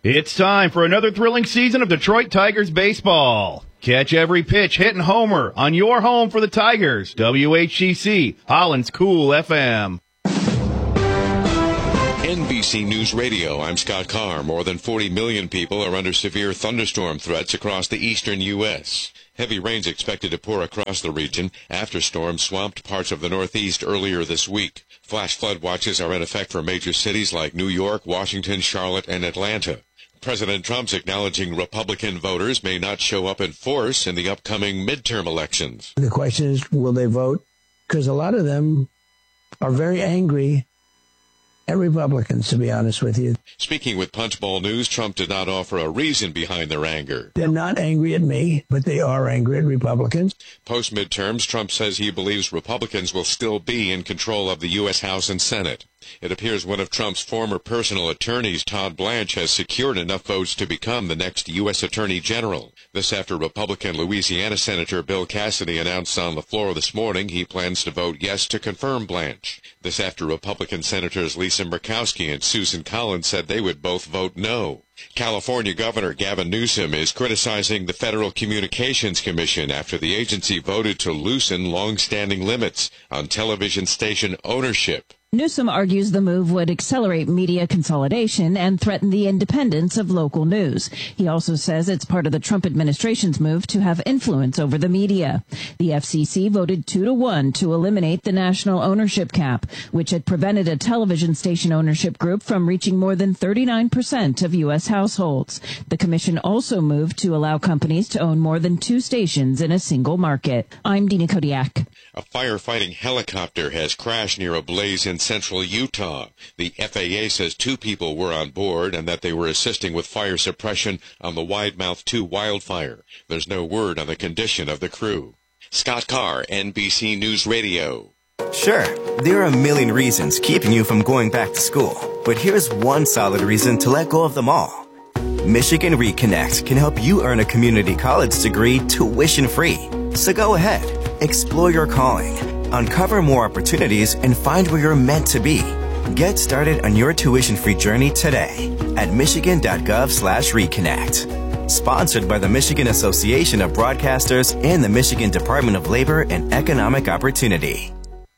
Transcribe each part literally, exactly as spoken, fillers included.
It's time for another thrilling season of Detroit Tigers baseball. Catch every pitch, hit, and homer on your home for the Tigers. W H T C, Holland's Cool F M. N B C News Radio, I'm Scott Carr. More than forty million people are under severe thunderstorm threats across the eastern U S Heavy rains expected to pour across the region after storms swamped parts of the Northeast earlier this week. Flash flood watches are in effect for major cities like New York, Washington, Charlotte, and Atlanta. President Trump's acknowledging Republican voters may not show up in force in the upcoming midterm elections. The question is, will they vote? Because a lot of them are very angry at Republicans, to be honest with you. Speaking with Punchbowl News, Trump did not offer a reason behind their anger. They're not angry at me, but they are angry at Republicans. Post-midterms, Trump says he believes Republicans will still be in control of the U S House and Senate. It appears one of Trump's former personal attorneys, Todd Blanche, has secured enough votes to become the next U S Attorney General. This after Republican Louisiana Senator Bill Cassidy announced on the floor this morning he plans to vote yes to confirm Blanche. This after Republican Senators Lisa Murkowski and Susan Collins said they would both vote no. California Governor Gavin Newsom is criticizing the Federal Communications Commission after the agency voted to loosen long-standing limits on television station ownership. Newsom argues the move would accelerate media consolidation and threaten the independence of local news. He also says it's part of the Trump administration's move to have influence over the media. The F C C voted two to one to eliminate the national ownership cap, which had prevented a television station ownership group from reaching more than thirty-nine percent of U S households. The commission also moved to allow companies to own more than two stations in a single market. I'm Dina Kodiak. A firefighting helicopter has crashed near a blaze in central Utah. The F A A says two people were on board and that they were assisting with fire suppression on the Widemouth two wildfire. There's no word on the condition of the crew. Scott Carr, N B C News Radio. Sure, there are a million reasons keeping you from going back to school, but here's one solid reason to let go of them all. Michigan Reconnect can help you earn a community college degree tuition-free. So go ahead, explore your calling, uncover more opportunities, and find where you're meant to be. Get started on your tuition-free journey today at michigan.gov slash reconnect. Sponsored by the Michigan Association of Broadcasters and the Michigan Department of Labor and Economic Opportunity.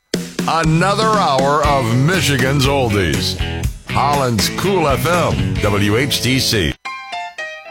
Another hour of Michigan's Oldies. Holland's Cool F M, W H T C.